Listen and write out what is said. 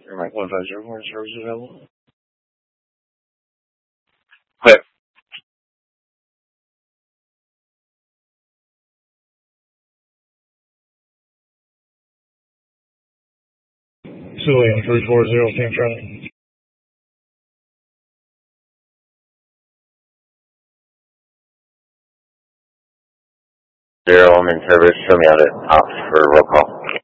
Mike 1504, services available. Clear. Cilium 340, Team Training. Zero, I'm in service. Show me how to opt for roll call.